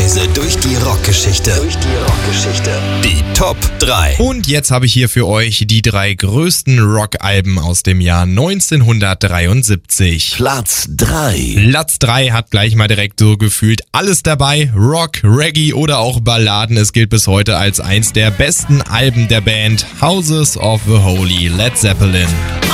Reise durch die Rockgeschichte. Die Top 3. Und jetzt habe ich hier für euch die 3 größten Rockalben aus dem Jahr 1973. Platz 3. Platz 3 hat gleich mal direkt so gefühlt alles dabei. Rock, Reggae oder auch Balladen. Es gilt bis heute als eins der besten Alben der Band Houses of the Holy, Led Zeppelin.